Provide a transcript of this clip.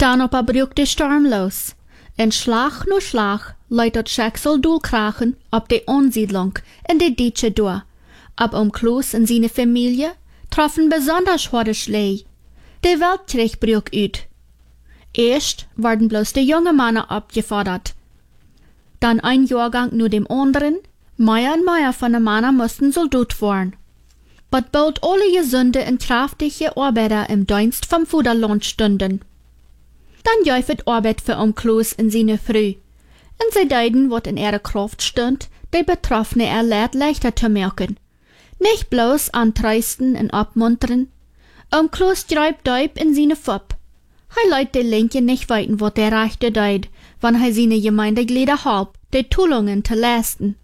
Dan op bruk de storm los. En slag nur slag leidt het Schicksal doelkrachen op de Ansiedlung in de Dietsche door. Ab Kloos en zijn familie troffen besonders harde Schläge. De Weltkrieg brach uit. Eerst werden bloß de junge Männer abgefordert. Dann ein Jahrgang nur dem anderen, mehr und mehr von den Männern mussten Soldat werden. But bald alle gesunde und kräftige Arbeiter im Dienst vom Vaterland stunden. Dann jäufet Arbeit für Kloos in seine Früh. Und sie deiden, wat in ihrer Kraft stund, die Betroffene erlehrt leichter zu merken. Nicht bloß antreisten und abmuntern. Kloos treibt Deib in seine Fupp. Hij leidt de Linke nicht weiten, wat der Rechte deid, wann hij seine Gemeindeglieder halb, die Tullungen zu leisten.